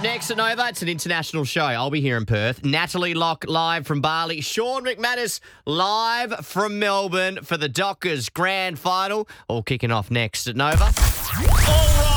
next at Nova, it's an international show. I'll be here in Perth. Natalie Locke live from Bali. Sean McManus live from Melbourne for the Dockers Grand Final. All kicking off next at Nova. All right.